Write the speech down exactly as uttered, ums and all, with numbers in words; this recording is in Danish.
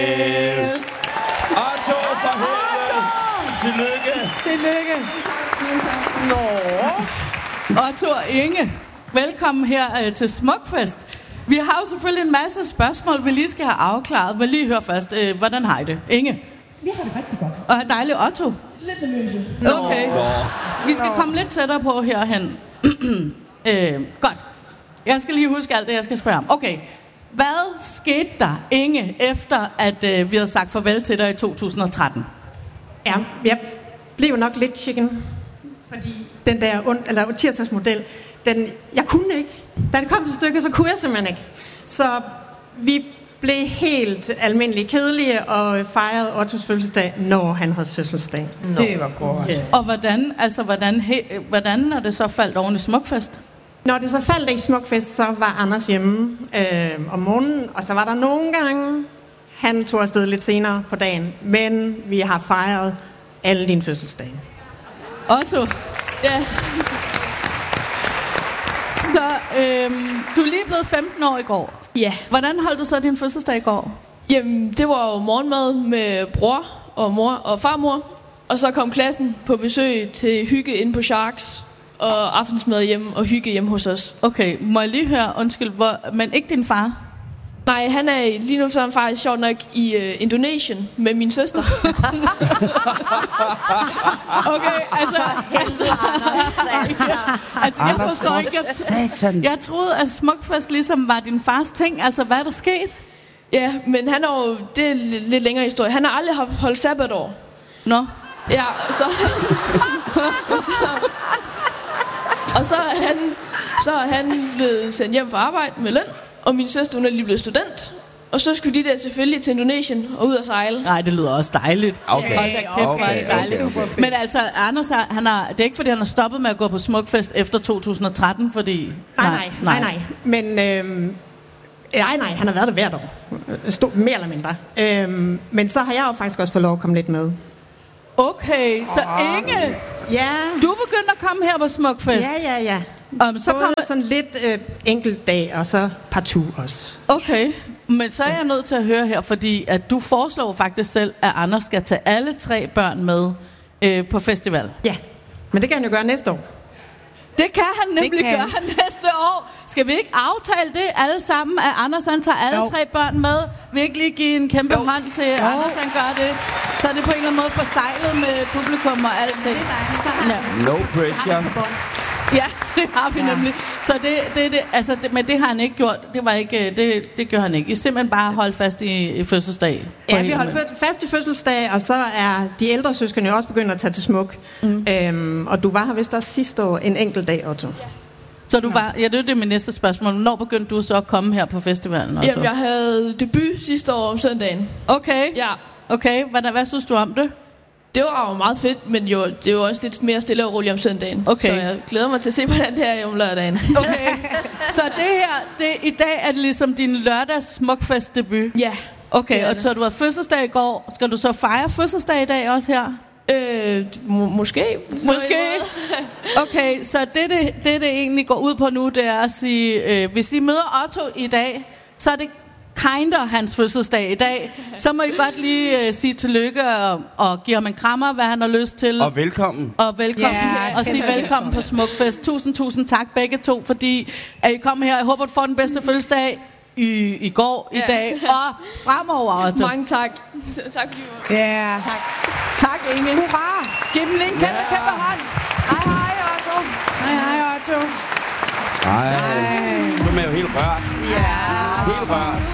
Otto fra Herlev. Tillykke. Tillykke. Nå. Otto og Inge, velkommen her øh, til Smukfest. Vi har jo selvfølgelig en masse spørgsmål, vi lige skal have afklaret. Men lige høre først, øh, hvordan har I det? Inge? Vi har det rigtig godt. Og dejligt, Otto? Lidt nervøse. Okay. Nå. Vi skal Nå. komme lidt tættere på herhen. øh, godt. Jeg skal lige huske alt det, jeg skal spørge om. Okay. Hvad skete der, Inge, efter at øh, vi havde sagt farvel til dig i to tusind og tretten? Ja, jeg blev nok lidt chicken. Fordi den der und, eller tirsdagsmodel, den, jeg kunne ikke. Da det kom til stykket, så kunne jeg simpelthen ikke. Så vi blev helt almindelige kedelige og fejrede Ottos fødselsdag, når han havde fødselsdag. Nå. Det var godt. Yeah. Og hvordan, altså, hvordan, he, hvordan er det så faldt oven i Smukfest? Når det så faldt i Smukfest, så var Anders hjemme øh, om morgenen, og så var der nogle gange, han tog afsted lidt senere på dagen, men vi har fejret alle dine fødselsdage. Otto, ja. Så øhm, du er lige blevet femten år i går. Ja. Hvordan holdt du så din fødselsdag i går? Jamen, det var jo morgenmad med bror og mor og farmor. Og så kom klassen på besøg til hygge inde på Sharks. Og aftensmad hjemme og hygge hjemme hos os. Okay, må jeg lige høre, undskyld, hvor, men ikke din far? Nej, han er lige nu så er han faktisk sjovt nok i uh, Indonesien med min søster. Okay, altså... altså, ja, altså jeg forstår ikke... Jeg, jeg troede, at Smukfest ligesom var din fars ting. Altså, hvad er der sket? Ja, men han er jo... Det er lidt længere historie. Han har aldrig holdt sabbatår. Nå. Ja, så... så og så er han, så er han blevet sendt hjem fra arbejde med løn, og min søster, hun er lige blevet student. Og så skulle de der selvfølgelig til Indonesien og ud og sejle. Nej, det lyder også dejligt. Okay. Hold da kæft, okay, okay, dejligt. Okay, okay. Men altså, Anders, han har, det er ikke fordi, han har stoppet med at gå på Smukfest efter to tusind og tretten, fordi... Nej, nej, nej, nej. Men, øhm, nej, nej, han har været der hvert år. Stort, mere eller mindre. Øhm, men så har jeg jo faktisk også fået lov at komme lidt med. Okay, så Inge, ja. Du begynder at komme her på Smukfest. Ja, ja, ja. Um, så Både kommer sådan lidt øh, enkelt dag, og så partout også. Okay, men så er jeg nødt til at høre her, fordi at du foreslår faktisk selv, at Anders skal tage alle tre børn med øh, på festival. Ja, men det kan han jo gøre næste år. Det kan han nemlig kan. gøre næste år. Skal vi ikke aftale det alle sammen, at Anders han tager alle jo. tre børn med? Vil ikke lige give en kæmpe jo. hånd til jo. Anders han gør det? Så er det på en eller anden måde forsejlet med publikum og alting. Ja. No pressure. Ja, det har vi ja. nemlig. Så det, det, det, altså det, men det har han ikke gjort. Det var ikke, det, det gør han ikke. I simpelthen bare holdt fast i, i fødselsdag. Ja, vi holdt fast i fødselsdag, og så er de ældre søskende jo også begyndt at tage til Smuk. Mm. Øhm, og du var her vist også sidste år en enkelt dag, Otto. Ja. Så du var, ja, det er det mit næste spørgsmål. Hvornår begyndte du så at komme her på festivalen, Otto? Jamen, jeg havde debut sidste år om søndagen. Okay. Ja. Okay, hvad, hvad synes du om det? Det var jo meget fedt, men jo, det er jo også lidt mere stille og roligt om søndagen. Okay. Så jeg glæder mig til at se, hvordan det er om lørdagen. Okay. Så det her, det, i dag er det ligesom din lørdags Smukfest debut? Ja. Okay, og så du har fødselsdag i går. Skal du så fejre fødselsdag i dag også her? Øh, må, måske. Måske. Okay, så det det, det, det egentlig går ud på nu, det er at sige, øh, hvis I møder Otto i dag, så er det kinder hans fødselsdag i dag, så må I godt lige uh, sige tillykke og, og give ham en krammer, hvad han har lyst til. Og velkommen. Og velkommen. Yeah. Og sige velkommen på Smukfest. Tusind, tusind tak begge to, fordi at I kom her. Jeg håber, du får den bedste fødselsdag i, i går, yeah. i dag og fremover. Otto. Mange tak. Tak fordi du var. Ja. Tak. Tak, Inge. Hurra. Giv dem lige en kæmpe, Yeah. kæmpe hånd. Hej, hej, Otto. Hej, hej, Otto. Nej, nu er man jo helt rørt. Ja. Helt rørt.